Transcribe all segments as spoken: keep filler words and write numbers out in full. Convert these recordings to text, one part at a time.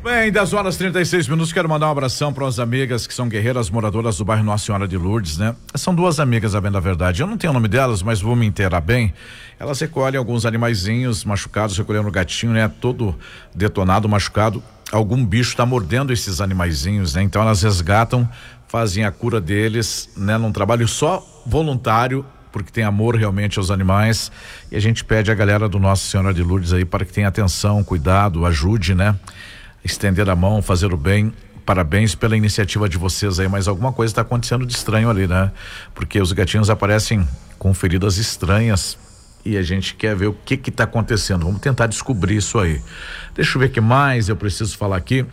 Bem, dez horas e trinta e seis minutos, quero mandar um abração para as amigas que são guerreiras moradoras do bairro Nossa Senhora de Lourdes, né? São duas amigas, a bem da verdade, eu não tenho o nome delas, mas vou me inteirar bem. Elas recolhem alguns animaizinhos machucados, recolhendo o gatinho, né? Todo detonado, machucado, algum bicho tá mordendo esses animaizinhos, né? Então elas resgatam, fazem a cura deles, né? Num trabalho só voluntário, porque tem amor realmente aos animais, e a gente pede a galera do Nossa Senhora de Lourdes aí para que tenha atenção, cuidado, ajude, né? Estender a mão, fazer o bem. Parabéns pela iniciativa de vocês aí, mas alguma coisa está acontecendo de estranho ali, né? Porque os gatinhos aparecem com feridas estranhas e a gente quer ver o que que tá acontecendo. Vamos tentar descobrir isso aí. Deixa eu ver o que mais eu preciso falar aqui.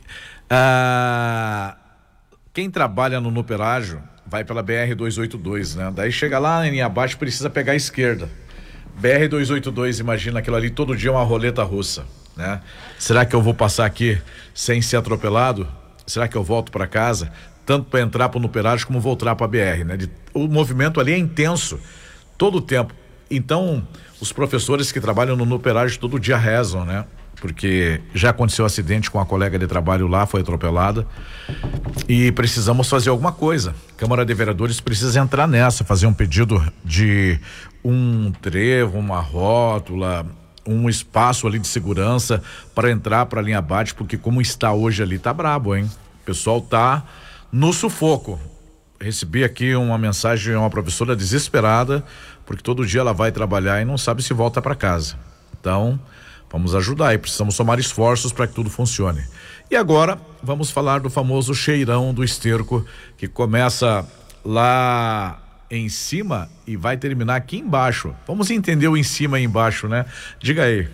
Ah, quem trabalha no Nuperágio vai pela B R duzentos e oitenta e dois, né? Daí chega lá em abaixo, precisa pegar a esquerda. B R duzentos e oitenta e dois, imagina aquilo ali, todo dia uma roleta russa, né? Será que eu vou passar aqui sem ser atropelado? Será que eu volto para casa? Tanto para entrar para o Nuperágio como voltar para a B R, né? De, o movimento ali é intenso, todo o tempo. Então, os professores que trabalham no Nuperágio todo dia rezam, né? Porque já aconteceu um acidente com a colega de trabalho lá, foi atropelada e precisamos fazer alguma coisa. Câmara de Vereadores precisa entrar nessa, fazer um pedido de um trevo, uma rótula, um espaço ali de segurança para entrar para a linha Abate, porque como está hoje ali, tá brabo, hein? O pessoal tá no sufoco. Recebi aqui uma mensagem de uma professora desesperada, porque todo dia ela vai trabalhar e não sabe se volta para casa. Então, vamos ajudar e precisamos somar esforços para que tudo funcione. E agora, vamos falar do famoso cheirão do esterco, que começa lá em cima e vai terminar aqui embaixo. Vamos entender o em cima e embaixo, né? Diga aí.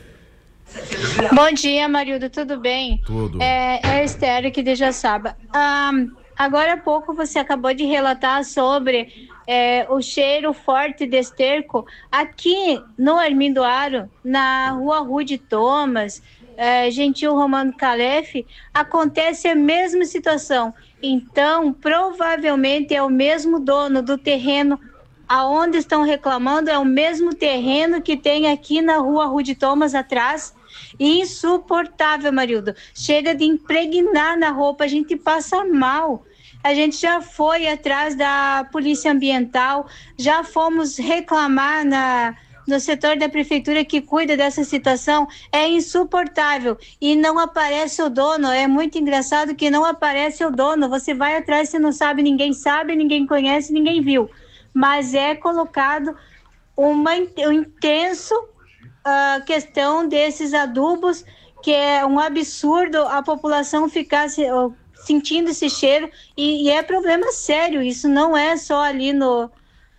Bom dia, Marildo, tudo bem? Tudo. É, é a Esther aqui de Jaçaba. Um, agora há pouco você acabou de relatar sobre é, o cheiro forte de esterco aqui no Armindoaro, na rua Rude Thomas, é, Gentil Romano Calef, acontece a mesma situação. Então, provavelmente é o mesmo dono do terreno aonde estão reclamando, é o mesmo terreno que tem aqui na rua Rude Thomas atrás. Insuportável, Marildo. Chega de impregnar na roupa, a gente passa mal. A gente já foi atrás da Polícia Ambiental, já fomos reclamar na, no setor da prefeitura que cuida dessa situação. É insuportável e não aparece o dono. É muito engraçado que não aparece o dono. Você vai atrás, você não sabe, ninguém sabe, ninguém conhece, ninguém viu. Mas é colocado uma, um intenso uh, questão desses adubos, que é um absurdo a população ficar se, uh, sentindo esse cheiro, e, e é problema sério. Isso não é só ali no,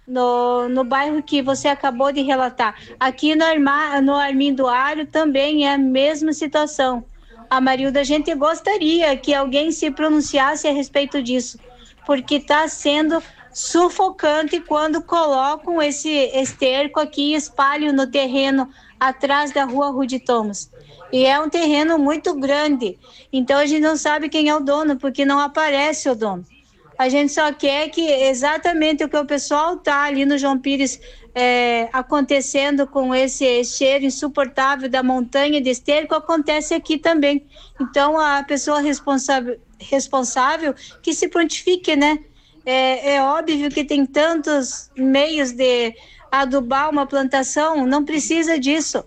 no, no bairro que você acabou de relatar. Aqui no, Arma, no Armindoário também é a mesma situação. A Marilda, a gente gostaria que alguém se pronunciasse a respeito disso, porque está sendo sufocante quando colocam esse esterco aqui e espalham no terreno atrás da rua Rude Thomas. E é um terreno muito grande, então a gente não sabe quem é o dono, porque não aparece o dono. A gente só quer que exatamente o que o pessoal tá ali no João Pires é, acontecendo com esse cheiro insuportável da montanha de esterco, acontece aqui também. Então a pessoa responsável, responsável que se prontifique, né? É, é óbvio que tem tantos meios de adubar uma plantação, não precisa disso.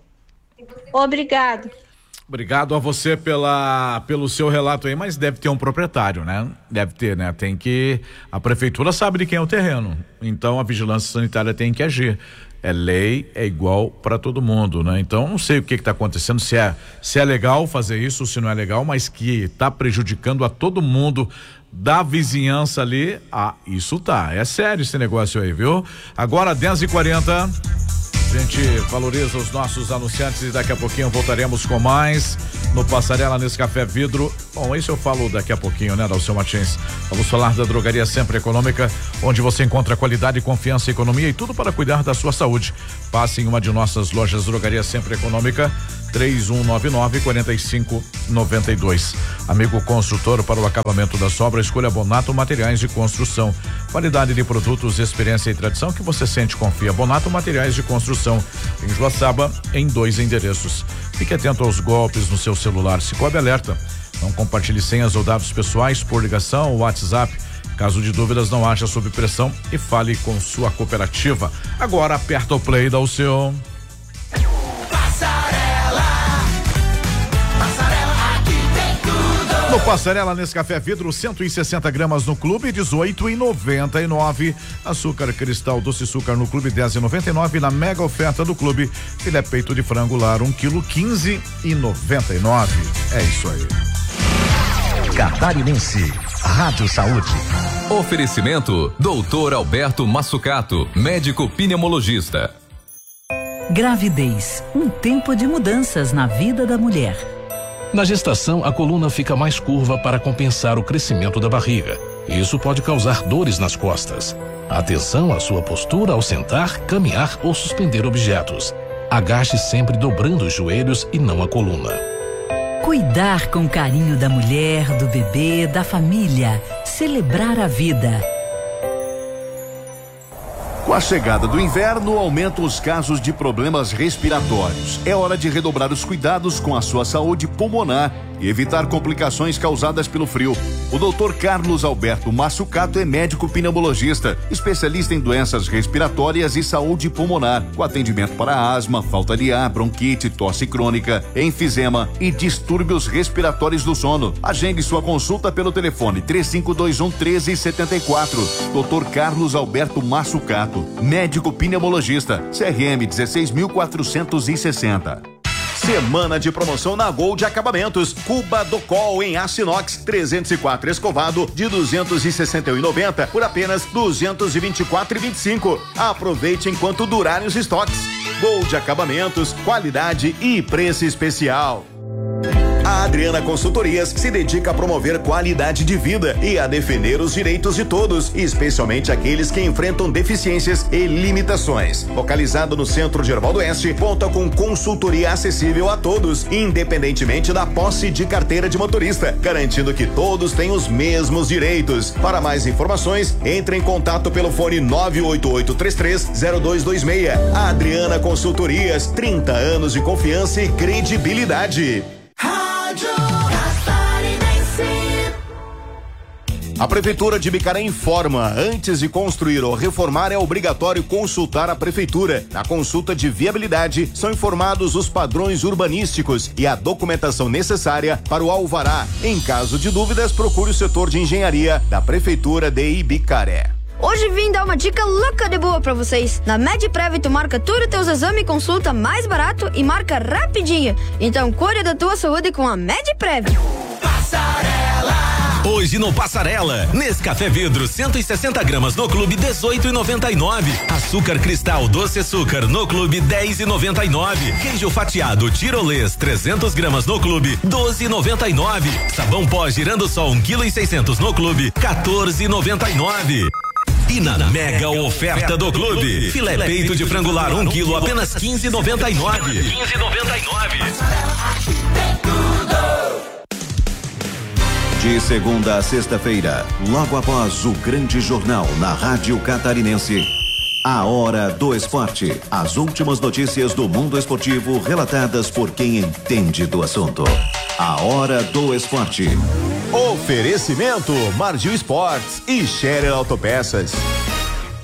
Obrigado. Obrigado a você pela, pelo seu relato aí, mas deve ter um proprietário, né? Deve ter, né? Tem que, a prefeitura sabe de quem é o terreno, então a vigilância sanitária tem que agir. É lei, é igual para todo mundo, né? Então não sei o que está acontecendo, se é, se é legal fazer isso, se não é legal, mas que está prejudicando a todo mundo da vizinhança ali. Ah, isso tá, é sério esse negócio aí, viu? Agora dez e quarenta, a gente valoriza os nossos anunciantes e daqui a pouquinho voltaremos com mais no Passarela nesse Café Vidro. Bom, isso eu falo daqui a pouquinho, né, Dalceu Martins? Vamos falar da Drogaria Sempre Econômica, onde você encontra qualidade, confiança, economia e tudo para cuidar da sua saúde. Passe em uma de nossas lojas. Drogaria Sempre Econômica, três um nove nove, quatro cinco nove dois. Amigo construtor, para o acabamento da obra, escolha Bonato Materiais de Construção. Qualidade de produtos, experiência e tradição que você sente e confia. Bonato Materiais de Construção, em Joaçaba, em dois endereços. Fique atento aos golpes no seu celular. Cicobi alerta. Não compartilhe senhas ou dados pessoais por ligação ou WhatsApp. Caso de dúvidas, não haja sob pressão e fale com sua cooperativa. Agora aperta o play da o seu. Passarela, Passarela, aqui tem tudo. No Passarela Nescafé Vidro, cento e sessenta gramas no clube, dezoito e noventa e nove. Açúcar Cristal Doce Açúcar no clube, dez e noventa e nove. Na mega oferta do clube, filé peito de frango lar, um quilo, quinze e noventa e nove. É isso aí. Catarinense, Rádio Saúde. Oferecimento, doutor Alberto Massucato, médico pneumologista. Gravidez, um tempo de mudanças na vida da mulher. Na gestação, a coluna fica mais curva para compensar o crescimento da barriga. Isso pode causar dores nas costas. Atenção à sua postura ao sentar, caminhar ou suspender objetos. Agache sempre dobrando os joelhos e não a coluna. Cuidar com carinho da mulher, do bebê, da família. Celebrar a vida. Com a chegada do inverno, aumentam os casos de problemas respiratórios. É hora de redobrar os cuidados com a sua saúde pulmonar e evitar complicações causadas pelo frio. O doutor Carlos Alberto Massucato é médico pneumologista, especialista em doenças respiratórias e saúde pulmonar, com atendimento para asma, falta de ar, bronquite, tosse crônica, enfisema e distúrbios respiratórios do sono. Agende sua consulta pelo telefone três cinco dois um, um três sete quatro. doutor Carlos Alberto Massucato, médico pneumologista, C R M dezesseis mil quatrocentos e sessenta. Semana de promoção na Gold Acabamentos. Cuba do Col em aço inox trezentos e quatro escovado de duzentos e sessenta e um e noventa por apenas duzentos e vinte e quatro e vinte e cinco. Aproveite enquanto durarem os estoques. Gold Acabamentos, qualidade e preço especial. A Adriana Consultorias se dedica a promover qualidade de vida e a defender os direitos de todos, especialmente aqueles que enfrentam deficiências e limitações. Localizado no centro de Erval do Oeste, conta com consultoria acessível a todos, independentemente da posse de carteira de motorista, garantindo que todos têm os mesmos direitos. Para mais informações, entre em contato pelo fone nove oito oito três três zero dois dois seis. A Adriana Consultorias, trinta anos de confiança e credibilidade. A Prefeitura de Bicaré informa: antes de construir ou reformar, é obrigatório consultar a Prefeitura. Na consulta de viabilidade, são informados os padrões urbanísticos e a documentação necessária para o alvará. Em caso de dúvidas, procure o setor de engenharia da Prefeitura de Ibicaré. Hoje vim dar uma dica louca de boa pra vocês. Na MedPrev tu marca tudo teus exames e consulta mais barato e marca rapidinho. Então cuide da tua saúde com a MedPrev. Passarela. Hoje no Passarela, Nescafé Vidro cento e sessenta gramas no clube dezoito e noventa e nove. Açúcar Cristal Doce Açúcar no clube dez e noventa e nove. Queijo fatiado Tirolês trezentas gramas no clube doze e noventa e nove. Sabão pó Girando Sol um quilo e seiscentos no clube quatorze e noventa e nove. E na mega oferta do clube, filé peito de frango lar um quilo apenas quinze e noventa e nove. quinze e noventa e nove. De segunda a sexta-feira, logo após o grande jornal na Rádio Catarinense, a Hora do Esporte. As últimas notícias do mundo esportivo relatadas por quem entende do assunto. A Hora do Esporte. Oferecimento Margil Esportes e Scherer Autopeças.